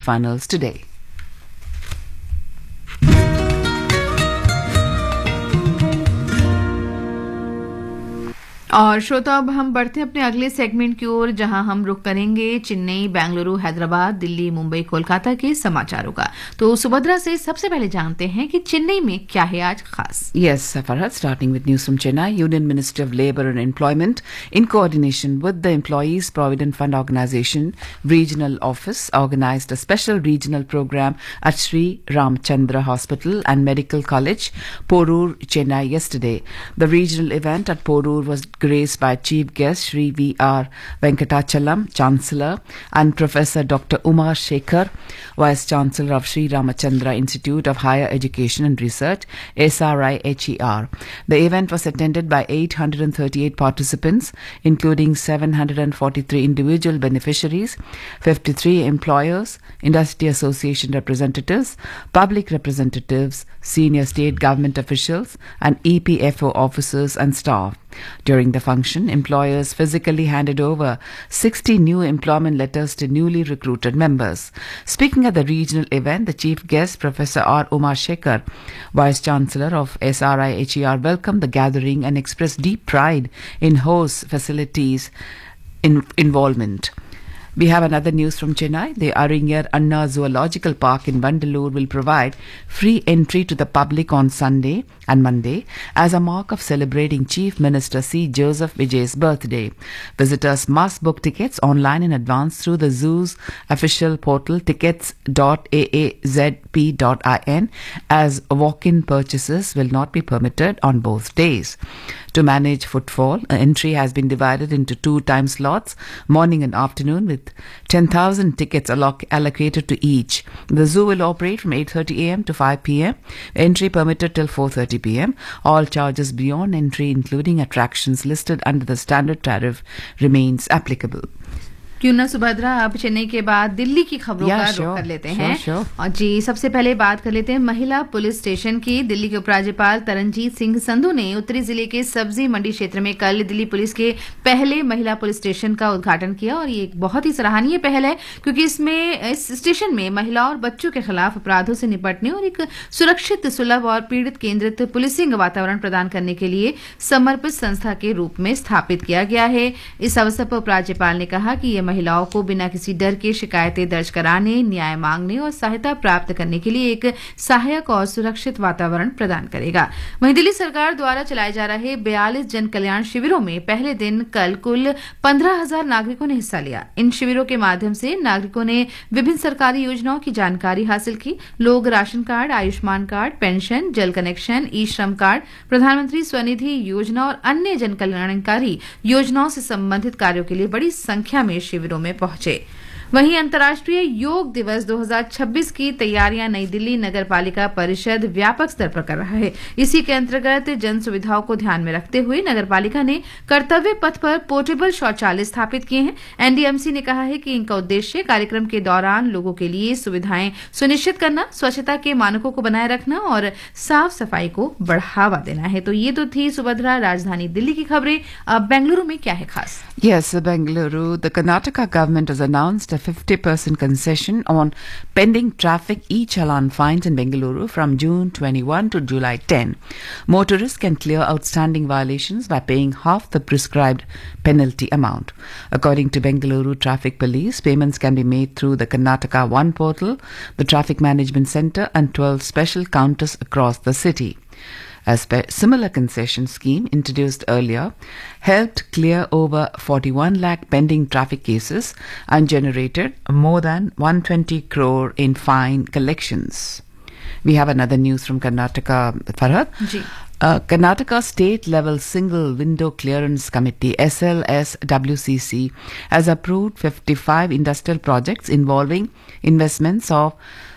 semi-finals today. और श्रोता, अब हम बढ़ते हैं अपने अगले सेगमेंट की ओर, जहां हम रुख करेंगे चेन्नई, बेंगलुरु, हैदराबाद, दिल्ली, मुंबई, कोलकाता के समाचारों का। तो सुभद्रा से सबसे पहले जानते हैं कि चेन्नई में क्या है आज खास। Yes, Farhad, starting with news from Chennai, Union Ministry of Labour and Employment, in coordination with the Employees Provident Fund Organisation Regional Office, organised a special regional program at Sri Ramchandra Hospital and Medical College, Porur, Chennai yesterday. The regional event at Porur was graced by Chief Guest Sri V.R. Venkatachalam, Chancellor, and Professor Dr. Umar Shekhar, Vice Chancellor of Sri Ramachandra Institute of Higher Education and Research, SRI-HER. The event was attended by 838 participants, including 743 individual beneficiaries, 53 employers, industry association representatives, public representatives, senior state government officials, and EPFO officers and staff. During the function, employers physically handed over 60 new employment letters to newly recruited members. Speaking at the regional event, the chief guest, Professor R. Umar Shekhar, Vice Chancellor of SRI-HER, welcomed the gathering and expressed deep pride in host facilities involvement. We have another news from Chennai. The Aringer Anna Zoological Park in Vandalur will provide free entry to the public on Sunday and Monday as a mark of celebrating Chief Minister C. Joseph Vijay's birthday. Visitors must book tickets online in advance through the zoo's official portal tickets.aazp.in, as walk-in purchases will not be permitted on both days. To manage footfall, entry has been divided into 2 time slots, morning and afternoon, with 10,000 tickets allocated to each. The zoo will operate from 8:30 a.m. to 5 p.m. Entry permitted till 4:30 p.m. All charges beyond entry, including attractions listed under the standard tariff, remains applicable. क्यों ना सुभद्रा, अब चेन्नई के बाद दिल्ली की खबरों का रुख कर लेते हैं। और जी, सबसे पहले बात कर लेते हैं महिला पुलिस स्टेशन की। दिल्ली के उपराज्यपाल तरनजीत सिंह संधू ने उत्तरी जिले के सब्जी मंडी क्षेत्र में कल दिल्ली पुलिस के पहले महिला पुलिस स्टेशन का उद्घाटन किया। और ये एक बहुत ही सराहनीय पहल है, क्योंकि इस स्टेशन में महिलाओं और बच्चों के खिलाफ अपराधों से निपटने और एक सुरक्षित, सुलभ और पीड़ित केंद्रित पुलिसिंग वातावरण प्रदान करने के लिए समर्पित संस्था के रूप में स्थापित किया गया है। इस अवसर पर उपराज्यपाल ने कहा कि ये महिलाओं को बिना किसी डर के शिकायतें दर्ज कराने, न्याय मांगने और सहायता प्राप्त करने के लिए एक सहायक और सुरक्षित वातावरण प्रदान करेगा। वहीं दिल्ली सरकार द्वारा चलाए जा रहे 42 जन कल्याण शिविरों में पहले दिन कल कुल 15,000 नागरिकों ने हिस्सा लिया। इन शिविरों के माध्यम से नागरिकों ने विभिन्न सरकारी योजनाओं की जानकारी हासिल की। लोग ration card, Ayushman card, pension, जल कनेक्शन, ई श्रम कार्ड, प्रधानमंत्री स्वनिधि योजना और अन्य जन कल्याणकारी योजनाओं से संबंधित कार्यों के लिए बड़ी संख्या में शिविरों में पहुंचे। वहीं अंतर्राष्ट्रीय योग दिवस 2026 की तैयारियां नई दिल्ली नगर पालिका परिषद व्यापक स्तर पर कर रहा है। इसी के अंतर्गत जन सुविधाओं को ध्यान में रखते हुए नगर पालिका ने कर्तव्य पथ पर पोर्टेबल शौचालय स्थापित किए हैं। एनडीएमसी ने कहा है कि इनका उद्देश्य कार्यक्रम के दौरान लोगों के लिए सुविधाएं सुनिश्चित करना, स्वच्छता के मानकों को बनाए रखना और साफ सफाई को बढ़ावा देना है। तो ये तो थी सुभद्रा राजधानी दिल्ली की खबरें। अब बेंगलुरु में क्या है खास? Yes, Bengaluru, the Karnataka government has announced a 50% concession on pending traffic e-challan fines in Bengaluru from June 21 to July 10. Motorists can clear outstanding violations by paying half the prescribed penalty amount. According to Bengaluru Traffic Police, payments can be made through the Karnataka One portal, the Traffic Management Centre and 12 special counters across the city. A similar concession scheme introduced earlier helped clear over 41 lakh pending traffic cases and generated more than 120 crore in fine collections. We have another news from Karnataka, Farhad. Karnataka State Level Single Window Clearance Committee SLSWCC has approved 55 industrial projects involving investments of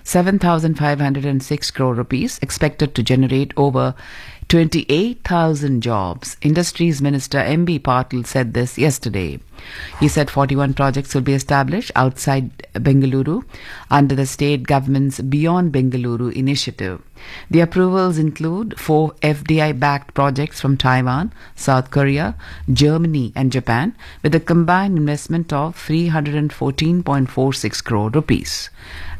7,506 crore rupees, expected to generate over 28,000 jobs. Industries Minister M.B. Patil said this yesterday. He said 41 projects will be established outside Bengaluru under the state government's Beyond Bengaluru initiative. The approvals include 4 FDI-backed projects from Taiwan, South Korea, Germany and Japan, with a combined investment of 314.46 crore rupees.